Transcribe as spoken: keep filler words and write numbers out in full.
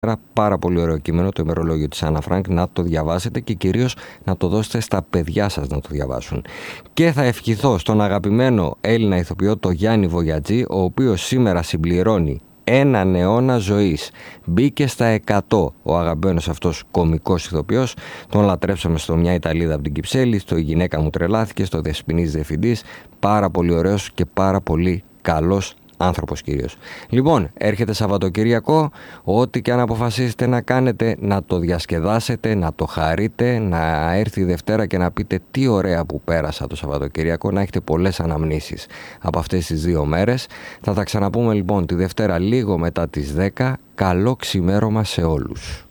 Πάρα πολύ ωραίο κείμενο, το ημερολόγιο της Άννα Φρανκ, να το διαβάσετε και κυρίως να το δώσετε στα παιδιά σας να το διαβάσουν. Και θα ευχηθώ στον αγαπημένο Έλληνα ηθοποιό, το Γιάννη Βογιατζή, ο οποίος σήμερα συμπληρώνει έναν αιώνα ζωής. Μπήκε στα εκατό ο αγαπημένος αυτός κωμικός ηθοποιός. Τον λατρέψαμε στο Μια Ιταλίδα από την Κυψέλη, στο Η γυναίκα μου τρελάθηκε, στο Δεσποινής Διευθυντής. Πάρα πολύ ωραίος και πάρα πολύ καλός άνθρωπος κυρίως. Λοιπόν, έρχεται Σαββατοκυριακό, ό,τι και αν αποφασίσετε να κάνετε, να το διασκεδάσετε, να το χαρείτε, να έρθει η Δευτέρα και να πείτε τι ωραία που πέρασα το Σαββατοκυριακό, να έχετε πολλές αναμνήσεις από αυτές τις δύο μέρες. Θα τα ξαναπούμε λοιπόν τη Δευτέρα λίγο μετά τις δέκα. Καλό ξημέρωμα σε όλους.